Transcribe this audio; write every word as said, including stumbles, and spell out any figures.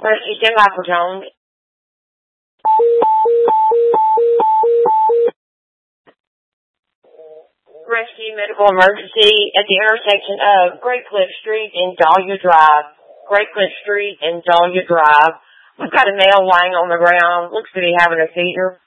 Rescue ten Michael Jones. Rescue medical emergency at the intersection of Great Cliff Street and Dahlia Drive. Great Cliff Street and Dahlia Drive. We've got a male lying on the ground. Looks to be having a seizure.